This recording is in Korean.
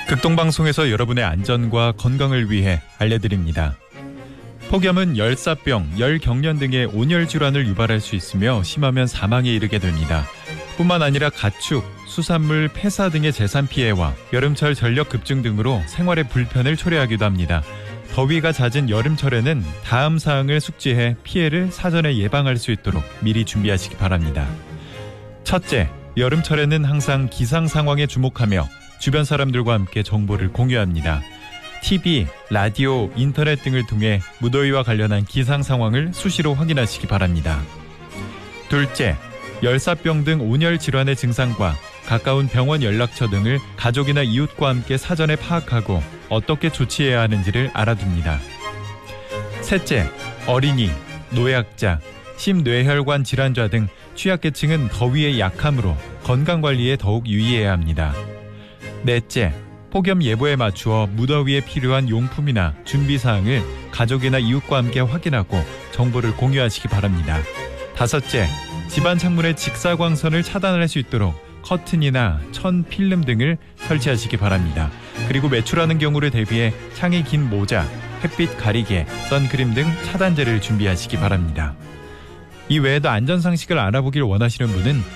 극동방송에서 여러분의 안전과 건강을 위해 알려드립니다. 폭염은 열사병, 열경련 등의 온열 질환을 유발할 수 있으며 심하면 사망에 이르게 됩니다. 뿐만 아니라 가축, 수산물, 폐사 등의 재산 피해와 여름철 전력 급증 등으로 생활의 불편을 초래하기도 합니다. 더위가 잦은 여름철에는 다음 사항을 숙지해 피해를 사전에 예방할 수 있도록 미리 준비하시기 바랍니다. 첫째, 여름철에는 항상 기상 상황에 주목하며 주변 사람들과 함께 정보를 공유합니다. TV, 라디오, 인터넷 등을 통해 무더위와 관련한 기상 상황을 수시로 확인하시기 바랍니다. 둘째, 열사병 등 온열 질환의 증상과 가까운 병원 연락처 등을 가족이나 이웃과 함께 사전에 파악하고 어떻게 조치해야 하는지를 알아둡니다. 셋째, 어린이, 노약자, 심뇌혈관 질환자 등 취약계층은 더위에 약하므로 건강관리에 더욱 유의해야 합니다. 넷째, 폭염 예보에 맞추어 무더위에 필요한 용품이나 준비사항을 가족이나 이웃과 함께 확인하고 정보를 공유하시기 바랍니다. 다섯째, 집안 창문의 직사광선을 차단할 수 있도록 커튼이나 천 필름 등을 설치하시기 바랍니다. 그리고 외출하는 경우를 대비해 창이 긴 모자, 햇빛 가리개, 선크림 등 차단제를 준비하시기 바랍니다. 이 외에도 안전상식을 알아보길 원하시는 분은